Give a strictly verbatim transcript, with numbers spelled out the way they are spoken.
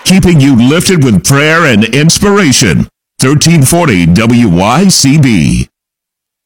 keeping you lifted with prayer and inspiration. thirteen forty W Y C B.